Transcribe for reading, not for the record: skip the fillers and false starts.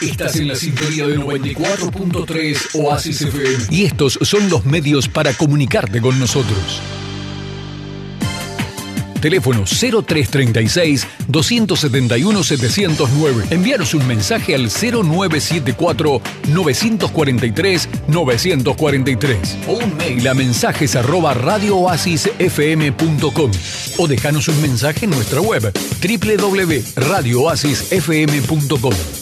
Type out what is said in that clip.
Estás en la sintonía de 94.3 Oasis FM. Y estos son los medios para comunicarte con nosotros. Teléfono 0336-271-709. Envíanos un mensaje al 0974-943-943 o un mail a mensajes@radiooasisfm.com o dejanos un mensaje en nuestra web www.radiooasisfm.com.